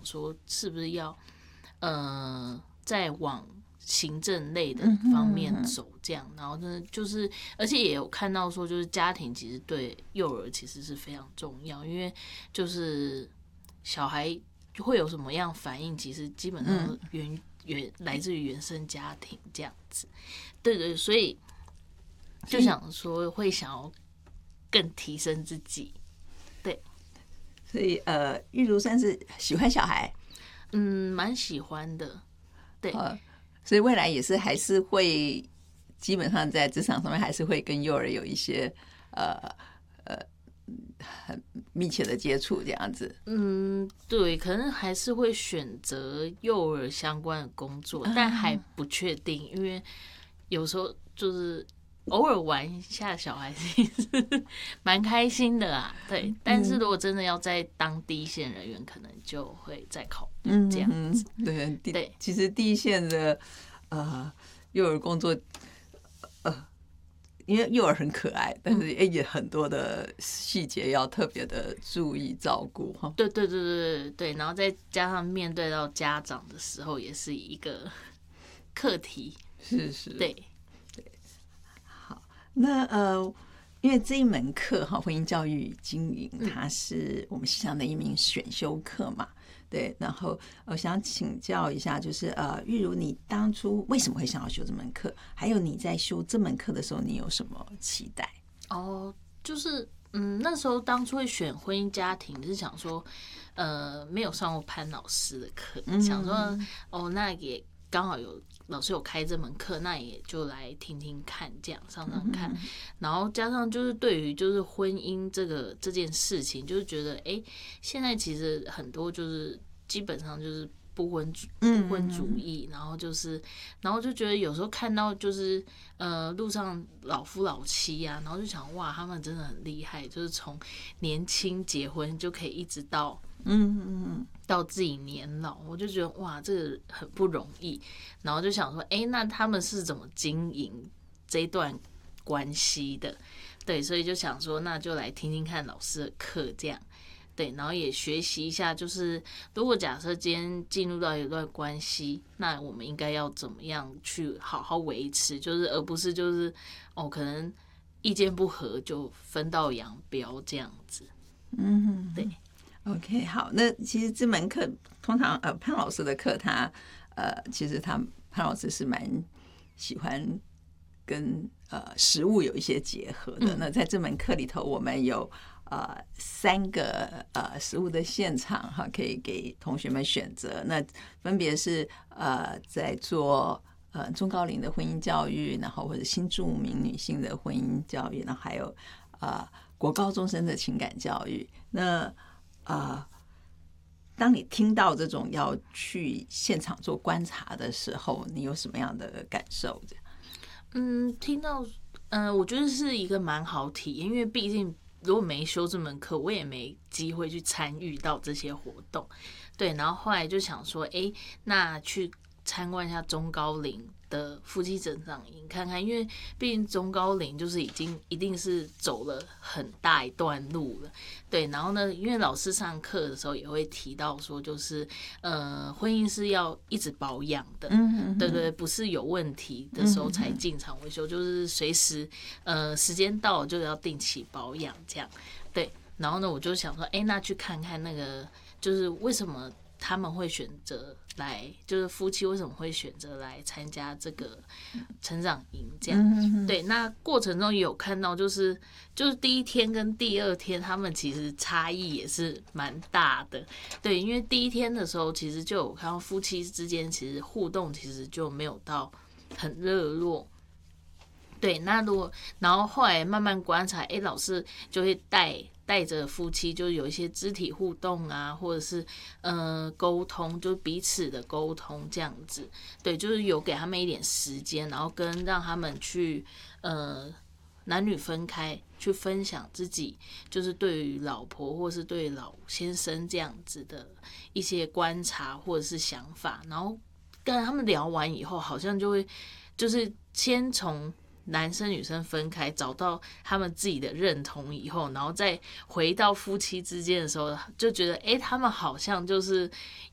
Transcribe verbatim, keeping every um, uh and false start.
说是不是要呃再往行政类的方面走，这样，然后呢，就是而且也有看到说，就是家庭其实对幼儿其实是非常重要，因为就是小孩会有什么样反应，其实基本上原原来自于原生家庭这样子，对对，所以就想说会想要更提升自己，对， 所以呃，玉如算是喜欢小孩， 嗯，蛮喜欢的，对。 呃所以未来也是还是会基本上在职场上面还是会跟幼儿有一些呃呃很密切的接触这样子。 嗯，对，可能还是会选择幼儿相关的工作，但还不确定，因为有时候就是偶尔玩一下小孩其实蛮开心的啦，对。但是如果真的要在当第一线人员，可能就会再考虑这样子。 嗯，对对， 其实第一线的呃幼儿工作，呃，因为幼儿很可爱，但是也很多的细节要特别的注意照顾哈。 对对对对对对，然后再加上面对到家长的时候，也是一个课题。 是是， 对。 那呃，因为这一门课哈，婚姻教育与经营，它是我们系上的一名选修课嘛，对。然后我想请教一下，就是呃，玉如你当初为什么会想要修这门课？还有你在修这门课的时候，你有什么期待？ 哦，就是嗯，那时候当初会选婚姻家庭，是想说，呃，没有上过潘老师的课，嗯、想说哦，那也刚好有。老师有开这门课，那也就来听听看，这样上上看，嗯、然后加上就是对于就是婚姻这个这件事情，就是觉得哎、欸，现在其实很多就是基本上就是不婚不婚主义，然后就是然后就觉得有时候看到就是呃路上老夫老妻啊，然后就想哇，他们真的很厉害，就是从年轻结婚就可以一直到。嗯嗯嗯，到自己年老，我就觉得哇，这个很不容易。然后就想说，哎、欸，那他们是怎么经营这一段关系的？对，所以就想说，那就来听听看老师的课，这样对，然后也学习一下，就是如果假设今天进入到一段关系，那我们应该要怎么样去好好维持，就是而不是就是哦，可能意见不合就分道扬镳这样子。嗯，对。 OK， 好，那其实这门课通常呃潘老师的课他，他呃其实他潘老师是蛮喜欢跟呃实务有一些结合的。嗯、那在这门课里头，我们有呃三个呃实务的现场哈，可以给同学们选择。那分别是呃在做呃中高龄的婚姻教育，然后或者新住民女性的婚姻教育，然后还有呃国高中生的情感教育。那啊、呃，当你听到这种要去现场做观察的时候，你有什么样的感受？ 嗯，听到，嗯、呃，我觉得是一个蛮好体验，因为毕竟如果没修这门课，我也没机会去参与到这些活动。对，然后后来就想说，哎，那去参观一下中高龄的夫妻成长营看看，因为毕竟中高龄就是已经一定是走了很大一段路了，对。然后呢，因为老师上课的时候也会提到说，就是呃，婚姻是要一直保养的，嗯，对对，不是有问题的时候才进场维修，就是随时呃时间到了就要定期保养这样，对。然后呢，我就想说，哎，那去看看那个，就是为什么他们会选择来，就是夫妻为什么会选择来参加这个成长营这样？对，那过程中也有看到，就是就是第一天跟第二天，他们其实差异也是蛮大的。对，因为第一天的时候，其实就有看到夫妻之间其实互动其实就没有到很热络。对，那如果然后后来慢慢观察，哎，老师就会带带着夫妻，就有一些肢体互动啊，或者是呃沟通，就彼此的沟通这样子。对，就是有给他们一点时间，然后跟让他们去呃男女分开去分享自己，就是对于老婆或是对老先生这样子的一些观察或者是想法，然后跟他们聊完以后，好像就会就是先从男生女生分开，找到他们自己的认同以后，然后再回到夫妻之间的时候，就觉得哎、欸，他们好像就是